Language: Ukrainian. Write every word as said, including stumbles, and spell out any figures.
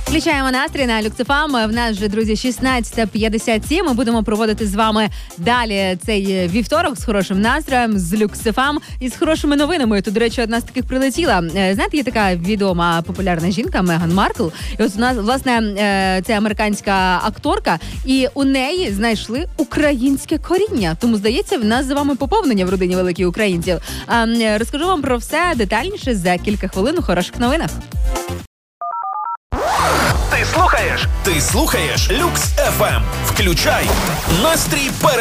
Включаємо настрій на Люксофам. В нас вже, друзі, шістнадцята п'ятдесят сім. Ми будемо проводити з вами далі цей вівторок з хорошим настроєм, з Люксофам і з хорошими новинами. Тут, до речі, одна з таких прилетіла. Знаєте, є така відома популярна жінка Меган Маркл. І от у нас, власне, це американська акторка. І у неї знайшли українське коріння. Тому, здається, в нас з вами поповнення в родині великих українців. Розкажу вам про все детальніше за кілька хвилин у хороших новинах. Ти слухаєш? Ти слухаєш Люкс еф ем. Включай настрій перед